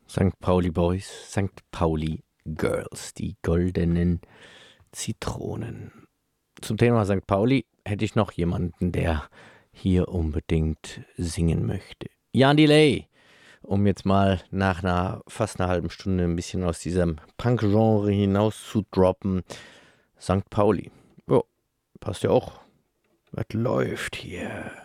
St. Pauli Boys, St. Pauli Girls, die goldenen Zitronen. Zum Thema St. Pauli hätte ich noch jemanden, der hier unbedingt singen möchte. Jan Delay, um jetzt mal nach fast einer halben Stunde ein bisschen aus diesem Punk-Genre hinaus zu droppen. St. Pauli. Jo, passt ja auch. Was läuft hier?